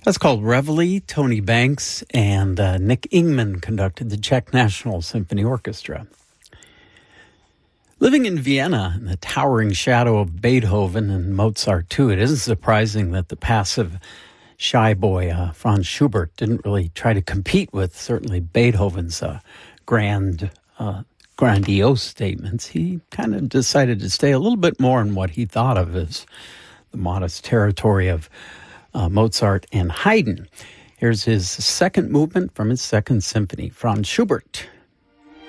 That's called Reveille. Tony Banks and Nick Ingman conducted the Czech National Symphony Orchestra. Living in Vienna in the towering shadow of Beethoven and Mozart, too, it isn't surprising that the passive, shy boy, Franz Schubert, didn't really try to compete with certainly Beethoven's grandiose statements. He kind of decided to stay a little bit more in what he thought of as the modest territory of Mozart and Haydn. Here's his second movement from his second symphony, Franz Schubert.